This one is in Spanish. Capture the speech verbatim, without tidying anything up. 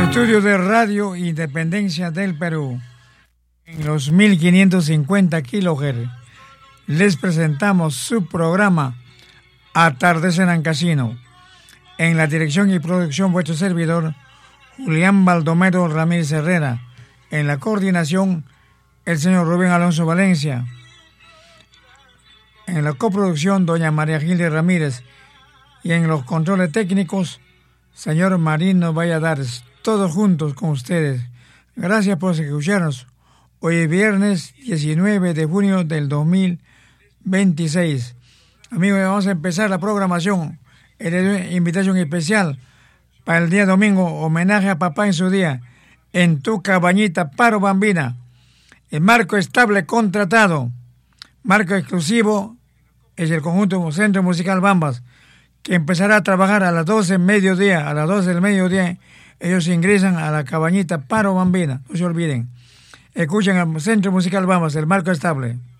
Estudio de Radio Independencia del Perú, en los mil quinientos cincuenta kilohertz, les presentamos su programa Atardecer en Casino. En la dirección y producción, vuestro servidor, Julián Baldomero Ramírez Herrera. En la coordinación, el señor Rubén Alonso Valencia. En la coproducción, doña María Gilde Ramírez. Y en los controles técnicos, señor Marino Valladares. Todos juntos con ustedes. Gracias por escucharnos. Hoy es viernes diecinueve de junio del dos mil veintiséis. Amigos, vamos a empezar la programación. En invitación especial para el día domingo, homenaje a papá en su día, en tu cabañita Paro Bambina. El marco estable contratado. Marco exclusivo es el conjunto Centro Musical Bambas, que empezará a trabajar a las doce del mediodía. A las doce del mediodía ellos ingresan a la cabañita Paro Bambina. No se olviden. Escuchen al Centro Musical Bambas, el marco estable.